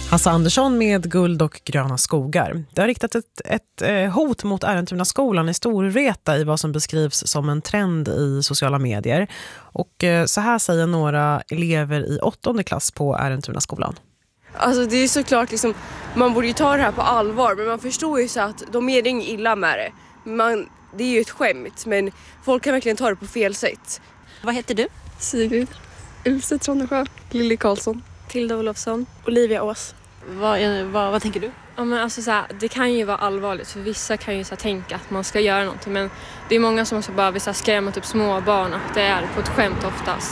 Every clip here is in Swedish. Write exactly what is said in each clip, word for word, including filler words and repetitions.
Hasse Andersson med Guld och gröna skogar. Det har riktat ett, ett eh, hot mot Ärentuna-skolan i Storvreta i vad som beskrivs som en trend i sociala medier. Och eh, så här säger några elever i åttonde klass på Ärentuna-skolan. Alltså det är såklart liksom, man borde ju ta det här på allvar, men man förstår ju så att de menar inget illa med det. Man, det är ju ett skämt, men folk kan verkligen ta det på fel sätt. Vad heter du? Sigrid. Ilse Trondesjö. Lilly Karlsson. Tilda Olofsson. Olivia Ås. Vad, vad, vad tänker du? Ja, men alltså, så här, det kan ju vara allvarligt, för vissa kan ju så här, tänka att man ska göra någonting, men det är många som också bara vill så här, skrämma typ små barn att det är på ett skämt oftast.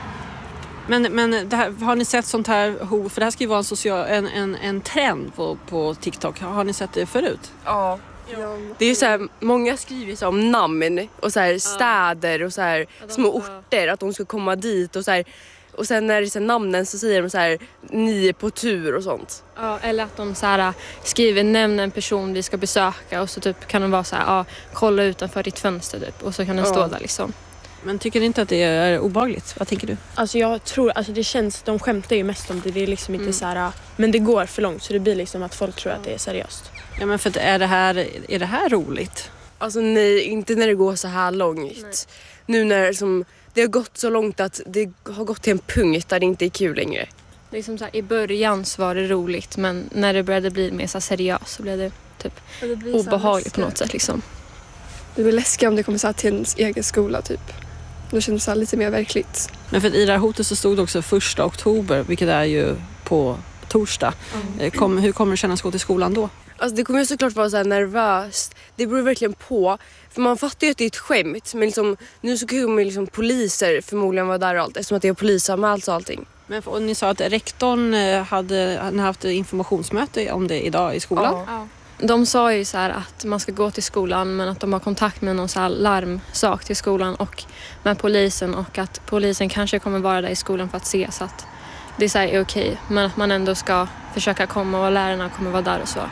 Men, men det här, har ni sett sånt här hot? För det här ska ju vara en, social, en, en, en trend på, på TikTok. Har ni sett det förut? Ja. Det är ju så här, många skriver så om namn och så här städer och så här ja, små orter, att de ska komma dit och så här, och sen när det är så här, namnen så säger de så här ni är på tur och sånt. Ja, eller att de så här, skriver nämn en person vi ska besöka och så typ kan de vara så här, ja, kolla utanför ditt fönster typ, och så kan den ja. stå där liksom. Men tycker ni inte att det är obehagligt? Vad tänker du? Alltså jag tror, alltså det känns, de skämtar ju mest om det, det är liksom inte mm. så här, men det går för långt så det blir liksom att folk tror att det är seriöst. Ja, men för är det här, är det här roligt? Alltså nej, inte när det går så här långt. Nej. Nu när som, det har gått så långt att det har gått till en punkt där det inte är kul längre. Det är som så här, i början så var det roligt, men när det började bli mer så här seriöst så blev det typ det blir obehagligt på något sätt liksom. Det blir läskigt om det kommer så här till ens egen skola typ. Då känns det så här lite mer verkligt. Men för i det här hotet så stod det också första oktober, vilket är ju på torsdag. Mm. Kom, hur kommer det kännas att gå till skolan då? Alltså det kommer ju såklart vara så här nervöst. Det beror verkligen på. För man fattar ju att det är ett skämt. Men liksom, nu så kommer liksom poliser förmodligen vara där och allt. Eftersom att det är polisanmält och allting. Men och ni sa att rektorn hade, hade haft informationsmöte om det idag i skolan. Ja. De sa ju så här att man ska gå till skolan, men att de har kontakt med någon så här larmsak till skolan och med polisen, och att polisen kanske kommer vara där i skolan för att se så att det så här är okej, men att man ändå ska försöka komma och lärarna kommer vara där och så.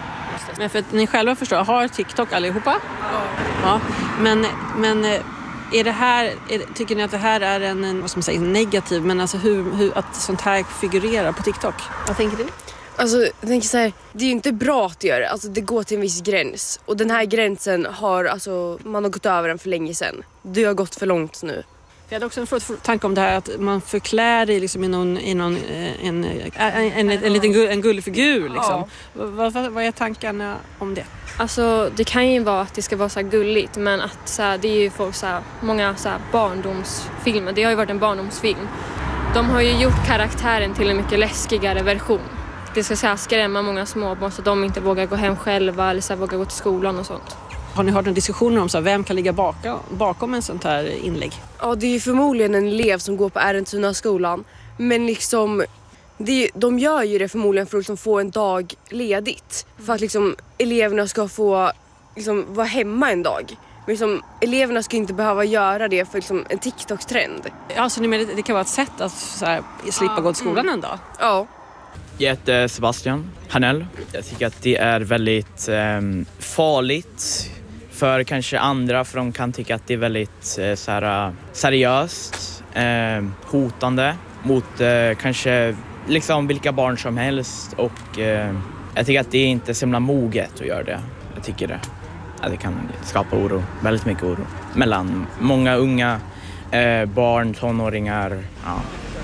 Men för att ni själva förstår, har TikTok allihopa? Ja. Ja. Men, men är det här, är, tycker ni att det här är en, vad ska man säga, negativ, men alltså hur, hur att sånt här figurerar på TikTok? Vad tänker du? Alltså, jag tänker så här, det är ju inte bra att göra det. Alltså, det går till en viss gräns. Och den här gränsen har, alltså, man har gått över den för länge sedan. Det har gått för långt nu. Jag hade också en tanke om det här att man förklär det liksom i någon, i någon en, en, en, en, en liten gull, en gullfigur liksom. Ja. Vad, vad, vad är tankarna om det? Alltså det kan ju vara att det ska vara så här gulligt, men att så här, det är ju folk så här, många så här barndomsfilmer. Det har ju varit en barndomsfilm. De har ju gjort karaktären till en mycket läskigare version. Det ska så här, skrämma många småbarn så att de inte vågar gå hem själva eller så här, vågar gå till skolan och sånt. Har ni hört en diskussion om så här, vem kan ligga bakom, bakom en sånt här inlägg? Ja, det är ju förmodligen en elev som går på Ärentuna-skolan. Men liksom, det, de gör ju det förmodligen för att liksom få en dag ledigt. För att liksom, eleverna ska få liksom, vara hemma en dag. Men liksom, eleverna ska inte behöva göra det för liksom, en TikTok-trend. Alltså, ni menar, det kan vara ett sätt att så här, slippa ja. gå till skolan en dag? Ja. Jag heter Sebastian Hanell. Jag tycker att det är väldigt eh, farligt för kanske andra, för de kan tycka att det är väldigt eh, så här, seriöst, eh, hotande mot eh, kanske liksom vilka barn som helst, och eh, jag tycker att det är inte så himla moget att göra det. Jag tycker det. Att det kan skapa oro, väldigt mycket oro mellan många unga eh, barn, tonåringar. Ja.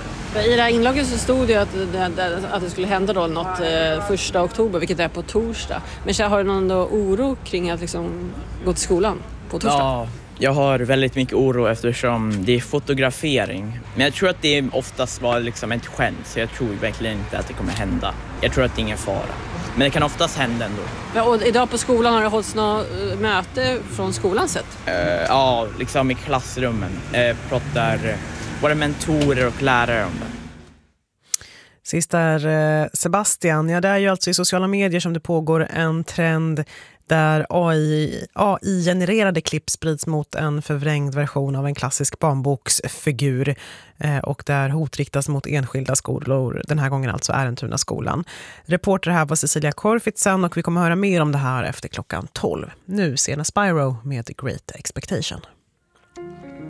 I det här inlaget så stod det att det, att det skulle hända då något eh, första oktober, vilket är på torsdag. Men har du någon då oro kring att liksom gå till skolan på torsdag? Ja, jag har väldigt mycket oro eftersom det är fotografering. Men jag tror att det oftast var liksom ett skämt, så jag tror verkligen inte att det kommer hända. Jag tror att det är ingen fara. Men det kan oftast hända ändå. Ja, och idag på skolan har det hållits något möte från skolans sätt? Uh, ja, liksom i klassrummen. Uh, pratar våra mentorer och lärare om det. Sist är Sebastian. Ja, det är ju alltså i sociala medier som det pågår en trend där A I, A I-genererade klipp sprids mot en förvrängd version av en klassisk barnboksfigur, eh, och där hot riktas mot enskilda skolor, den här gången alltså Ärentuna-skolan. Reporter här var Cecilia Korfitsen, och vi kommer höra mer om det här efter klockan tolv. Nu ser Spyro med Great Expectation.